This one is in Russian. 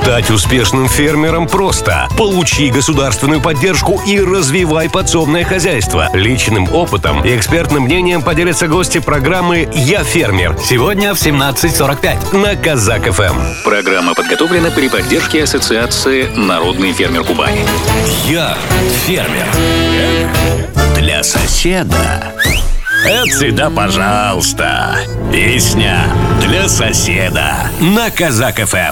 Стать успешным фермером просто. Получи государственную поддержку и развивай подсобное хозяйство. Личным опытом и экспертным мнением поделятся гости программы «Я фермер». Сегодня в 17:45 на Казак ФМ. Программа подготовлена при поддержке Ассоциации «Народный фермер Кубани». «Я фермер». Для соседа. Это да, пожалуйста. Песня для соседа на Казак ФМ.